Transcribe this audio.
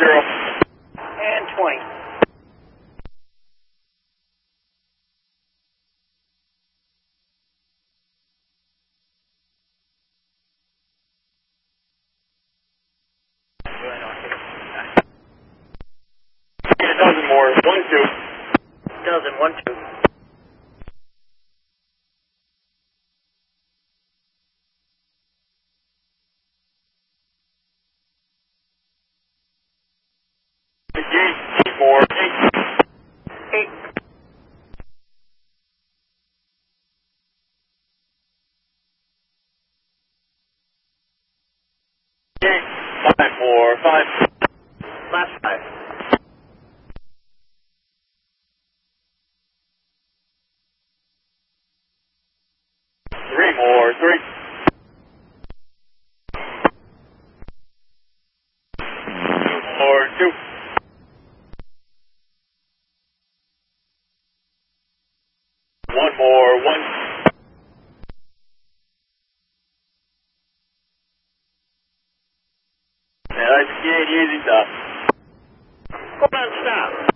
And 20. A dozen more. 1, 2. Dozen, 1, 2. Engage. 8 more. 8. 8. Engage. 5 more. 5. Last 5. 3 more. 3. 2 more. 2. 1 more. 1. And I just can't easy stop. Hold on, stop.